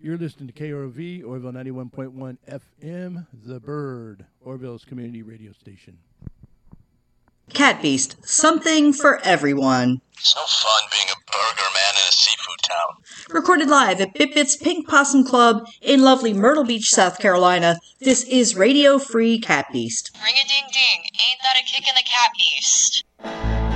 You're listening to KROV, Orville 91.1 FM, The Bird, Orville's community radio station. Cat Beast, something for everyone. It's no fun being a burger man in a seafood town. Recorded live at Bit Bit's Pink Possum Club in lovely Myrtle Beach, South Carolina, this is Radio Free Cat Beast. Ring-a-ding-ding, ain't that a kick in the Cat Beast?